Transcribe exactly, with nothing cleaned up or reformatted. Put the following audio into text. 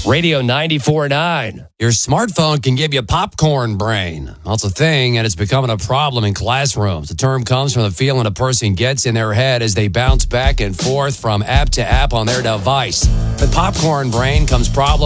Radio ninety-four point nine. Your smartphone can give you popcorn brain. That's a thing, and it's becoming a problem in classrooms. The term comes from the feeling a person gets in their head as they bounce back and forth from app to app on their device. With popcorn brain comes problems